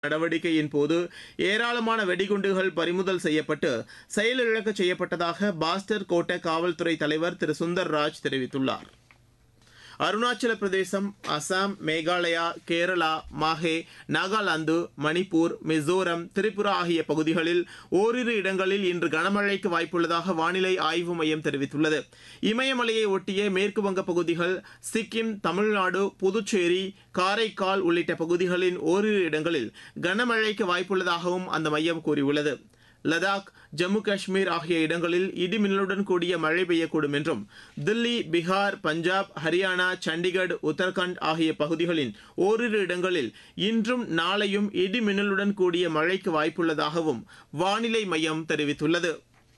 நடவடிக்கையின் போது ஏராளமான வெடிகுண்டுகள் பறிமுதல் செய்யப்பட்டு செயலிழக்க செய்யப்பட்டதாக பாஸ்டர் கோட்ட காவல்துறை தலைவர் திரு சுந்தர் ராஜ் தெரிவித்துள்ளார். அருணாச்சல பிரதேசம், அசாம், மேகாலயா, கேரளா, மாஹே, நாகாலாந்து, மணிப்பூர், மிசோரம், திரிபுரா ஆகிய பகுதிகளில் ஓரிரு இடங்களில் இன்று கனமழைக்கு வாய்ப்புள்ளதாக வானிலை ஆய்வு மையம் தெரிவித்துள்ளது. இமயமலையை ஒட்டிய மேற்கு வங்க பகுதிகள், சிக்கிம், தமிழ்நாடு, புதுச்சேரி, காரைக்கால் உள்ளிட்ட பகுதிகளின் ஓரிரு இடங்களில் கனமழைக்கு வாய்ப்புள்ளதாகவும் அந்த மையம் கூறியுள்ளது. லடாக், ஜம்மு காஷ்மீர் ஆகிய இடங்களில் இடிமின்னலுடன் கூடிய மழை பெய்யக்கூடும் என்றும், தில்லி, பீகார், பஞ்சாப், ஹரியானா, சண்டிகர், உத்தரகாண்ட் ஆகிய பகுதிகளின் ஓரிரு இடங்களில் இன்றும் நாளையும் இடிமின்னலுடன் கூடிய மழைக்கு வாய்ப்புள்ளதாகவும் வானிலை மையம் தெரிவித்துள்ளது.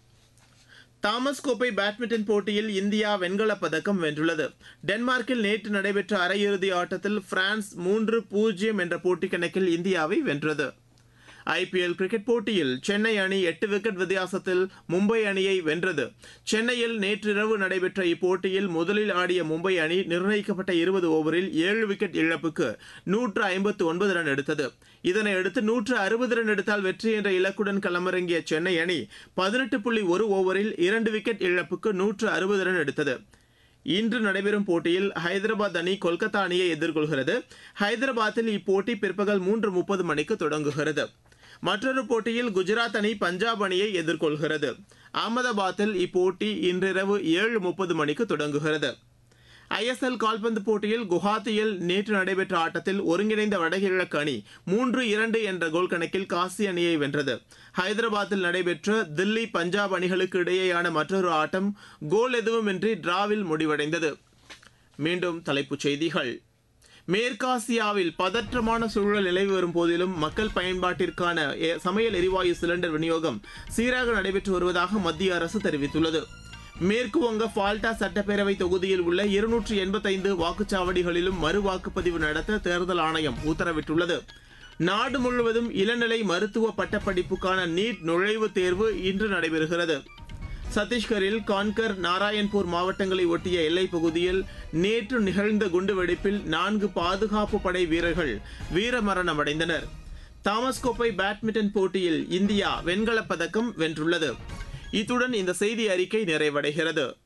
தாமஸ் கோப்பை பேட்மிண்டன் போட்டியில் இந்தியா வெண்கலப் பதக்கம் வென்றுள்ளது. டென்மார்க்கில் நேற்று நடைபெற்ற அரையிறுதி ஆட்டத்தில் பிரான்ஸ் 3-0 என்ற போட்டி கணக்கில் இந்தியாவை வென்றது. ஐபிஎல் கிரிக்கெட் போட்டியில் சென்னை அணி 8 விக்கெட் வித்தியாசத்தில் மும்பை அணியை வென்றது. சென்னையில் நேற்றிரவு நடைபெற்ற இப்போட்டியில் முதலில் ஆடிய மும்பை அணி நிர்ணயிக்கப்பட்ட 20 ஓவரில் 7 விக்கெட் இழப்புக்கு 159 ரன் எடுத்தது. இதனையடுத்து 160 ரன் எடுத்தால் வெற்றி என்ற இலக்குடன் களமிறங்கிய சென்னை அணி 18.1 ஓவரில் 2 விக்கெட் இழப்புக்கு 160 ரன் எடுத்தது. இன்று நடைபெறும் போட்டியில் ஹைதராபாத் அணி கொல்கத்தா அணியை எதிர்கொள்கிறது. ஹைதராபாத்தில் இப்போட்டி பிற்பகல் 3:30 மணிக்கு தொடங்குகிறது. மற்றொரு போட்டியில் குஜராத் அணி பஞ்சாப் அணியை எதிர்கொள்கிறது. அகமதாபாத்தில் இப்போட்டி இன்றிரவு 7:30 மணிக்கு தொடங்குகிறது. ஐஎஸ்எல் கால்பந்து போட்டியில் குவஹாத்தியில் நேற்று நடைபெற்ற ஆட்டத்தில் ஒருங்கிணைந்த வடகிழக்கு அணி 3-2 என்ற கோல் கணக்கில் காசி அணியை வென்றது. ஹைதராபாத்தில் நடைபெற்ற தில்லி, பஞ்சாப் அணிகளுக்கு இடையேயான மற்றொரு ஆட்டம் கோல் எதுவுமின்றி டிராவில் முடிவடைந்தது. மீண்டும் தலைப்புச் செய்திகள். மேற்காசியாவில் பதற்றமான சூழல் நிலவி வரும் போதிலும் மக்கள் பயன்பாட்டிற்கான சமையல் எரிவாயு சிலிண்டர் விநியோகம் சீராக நடைபெற்று வருவதாக மத்திய அரசு தெரிவித்துள்ளது. மேற்கு வங்க ஃபால்டா சட்டப்பேரவை தொகுதியில் உள்ள 285 வாக்குச்சாவடிகளிலும் மறு வாக்குப்பதிவு நடத்த தேர்தல் ஆணையம் உத்தரவிட்டுள்ளது. நாடு முழுவதும் இளநிலை மருத்துவ பட்டப்படிப்புக்கான நீட் நுழைவுத் தேர்வு இன்று நடைபெறுகிறது. சத்தீஸ்கரில் கான்கர், நாராயண்பூர் மாவட்டங்களை ஒட்டிய எல்லைப் பகுதியில் நேற்று நிகழ்ந்த குண்டுவெடிப்பில் 4 பாதுகாப்பு படை வீரர்கள் வீரமரணம் அடைந்தனர். தாமஸ் கோப்பை பேட்மிண்டன் போட்டியில் இந்தியா வெண்கலப் பதக்கம் வென்றுள்ளது. இத்துடன் இந்த செய்தி அறிக்கை நிறைவடைகிறது.